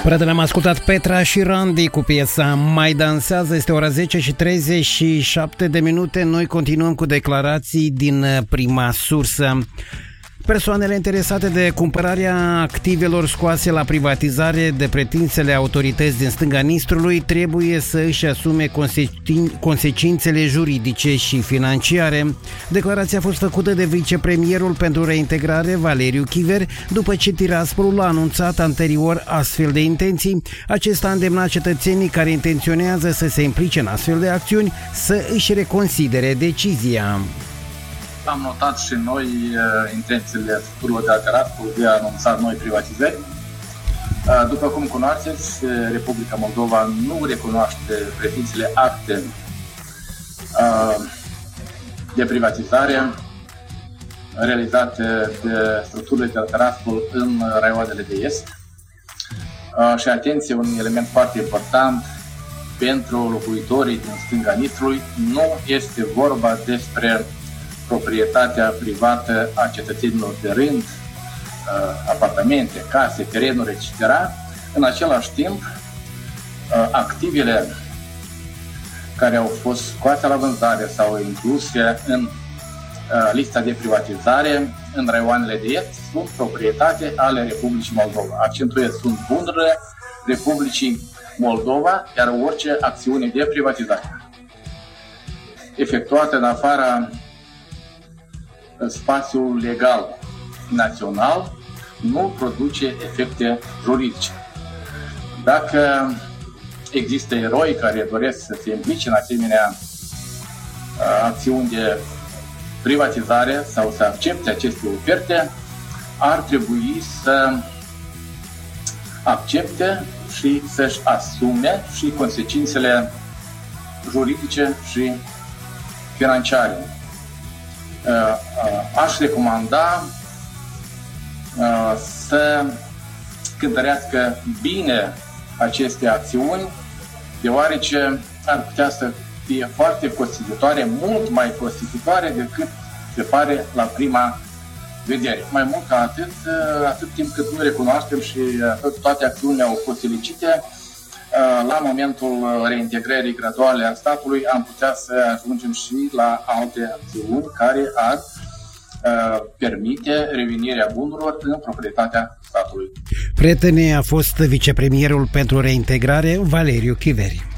Prieteni, am ascultat Petra și Randy cu piesa Mai dansează. Este ora 10:37. Noi continuăm cu declarații din prima sursă. Persoanele interesate de cumpărarea activelor scoase la privatizare de pretinsele autorități din stânga Nistrului trebuie să își asume consecințele juridice și financiare. Declarația a fost făcută de vicepremierul pentru reintegrare, Valeriu Chiver, după ce Tiraspolul a anunțat anterior astfel de intenții. Acesta a îndemnat cetățenii care intenționează să se implice în astfel de acțiuni să își reconsidere decizia. Am notat și noi intențiile structurilor de la Tiraspol de a anunța noi privatizări. După cum cunoașteți, Republica Moldova nu recunoaște pretințele acte de privatizare realizate de structurile de la Tiraspol în raioanele de est. Și atenție, un element foarte important pentru locuitorii din stânga Nistrului, nu este vorba despre proprietatea privată a cetățenilor de rând, apartamente, case, terenuri, etc. În același timp, activele care au fost scoase la vânzare sau incluse în lista de privatizare în raioanele de est sunt proprietate ale Republicii Moldova. Accentuez, sunt bunurile Republicii Moldova, iar orice acțiune de privatizare efectuată în afara spațiul legal național nu produce efecte juridice. Dacă există eroi care doresc să se implice în asemenea acțiuni de privatizare sau să accepte aceste oferte, ar trebui să accepte și să-și asume și consecințele juridice și financiare. Aș recomanda să cântărească bine aceste acțiuni, deoarece ar putea să fie foarte costisitoare, mult mai costisitoare decât se pare la prima vedere. Mai mult ca atât timp cât nu recunoaștem și toate acțiunile au fost ilicite, la momentul reintegrării graduale a statului am putea să ajungem și la alte acțiuni care ar permite revenirea bunurilor în proprietatea statului. Prieteni, a fost vicepremierul pentru reintegrare, Valeriu Chiveri.